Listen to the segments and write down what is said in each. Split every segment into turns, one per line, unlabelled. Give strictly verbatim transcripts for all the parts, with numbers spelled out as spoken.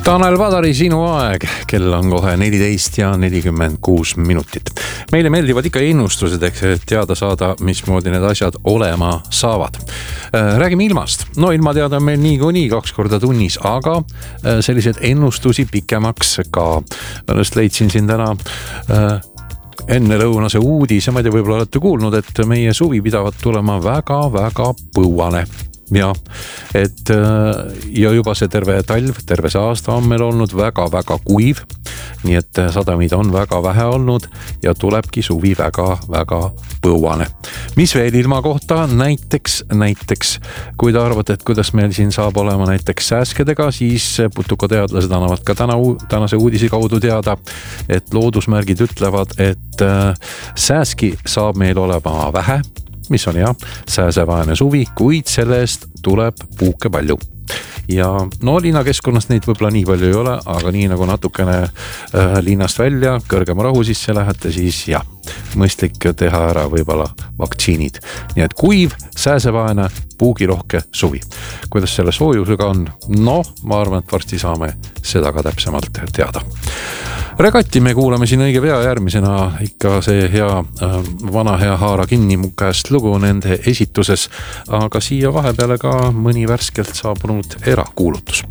Tanel Padari Sinu aeg, kell on kohe neliteist ja nelikümmend kuus minutit. Meile meeldivad ikka ennustused, eks teada saada, mismoodi need asjad olema saavad. Räägime ilmast. No ilmateada on meil niikuinii kaks korda tunnis, aga sellised ennustusi pikemaks ka. Ennast leidsin siin täna enne lõunase uudis ja ma ei tea, võib-olla olete kuulnud, et meie suvi pidavat tulema väga-väga põuane. Ja, et ja juba see terve talv, terve see aasta on meil olnud väga-väga kuiv, nii et sadamid on väga vähe olnud ja tulebki suvi väga-väga põuane. Mis veel ilma kohta? Näiteks, näiteks, kui te arvate, et kuidas meil siin saab olema näiteks sääskedega, siis putukateadlased annavad ka täna, tänase uudisi kaudu teada, et loodusmärgid ütlevad, et sääski saab meil olema vähe, mis on hea, sääsevaene suvi, kuid selle eest tuleb puuke palju. Ja no linnakeskkonnast neid võib-olla nii palju ei ole, aga nii nagu natukene äh, linnast välja, kõrgema rahu sisse lähete, siis jah, mõistlik teha ära võib-olla vaktsiinid. Nii et kuiv, sääsevaene, puugirohke suvi. Kuidas selle soojusega on? No, ma arvan, et varsti saame seda ka täpsemalt teada. Regatti me kuulame siin õige pea järgmisena ikka see hea, äh, vana hea haara kinni mu käest lugu nende esituses, aga siia vahepeale ka mõni värskelt saabunud erakuulutus.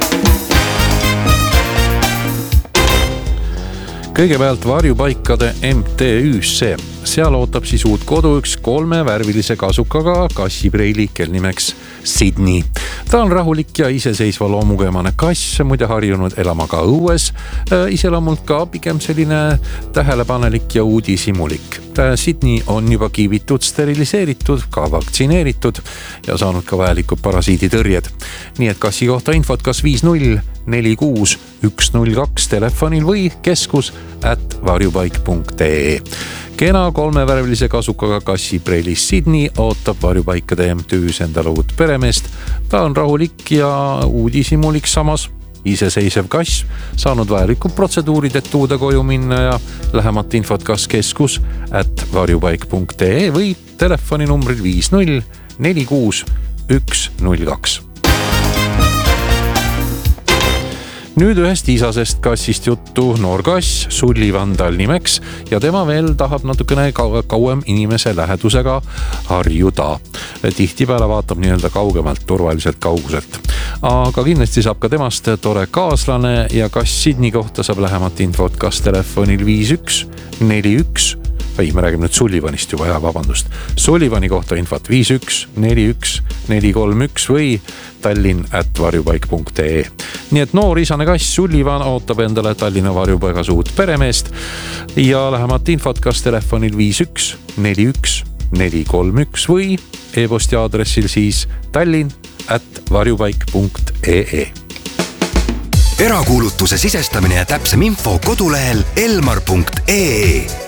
Kõigepealt varjupaikade M T Ü'sse. Seal ootab siis uut kodu üks kolme värvilise kasukaga kassipreili, kel nimeks Sydney. Ta on rahulik ja iseseisva loomugemane kass, muide harjunud elama ka õues, iseloomult ka pigem selline tähelepanelik ja uudisimulik. Sydney on juba kiivitud, steriliseeritud, ka vaktsineeritud ja saanud ka vajalikud parasiiditõrjed. Nii et kassi kohta infot kas viis null neli kuus üks null kaks telefonil või keskus at varjupaik punkt ee. Kena kolmevärvilise kasukaga kassi Preilis Sydney ootab varjupaikade M T Ü's endale uut peremeest. Ta on rahulik ja uudisimulik samas, iseseisev kass, saanud vajalikud protseduurid, et tuuda koju minna ja lähemat infot kas keskus at varjupaik punkt ee või telefoninumbril viis null neli kuus üks null kaks. Nüüd ühest isasest kassist juttu, noor kass, Sullivan tal nimeks ja tema veel tahab natukene kauem inimese lähedusega harjuda. Tihtipeale vaatab nii-öelda kaugemalt, turvaliselt kauguselt. Aga kindlasti saab ka temast tore kaaslane ja kass Sydney kohta saab lähemat infot kas telefonil viis üks neli üks või me räägime nüüd Sullivanist juba, jah, vabandust. Sullivani kohta infot viis üks neli üks neli kolm üks või Tallinn at varjupaik punkt ee. Nii et noor isane kass Sullivan ootab endale Tallinna varjupaigas uut peremeest ja lähemat infot kas telefonil viis üks neli üks neli kolm üks või e-posti aadressil siis Tallinn at varjupaik punkt ee.
Erakuulutuse sisestamine ja täpsem info kodulehel elmar punkt ee.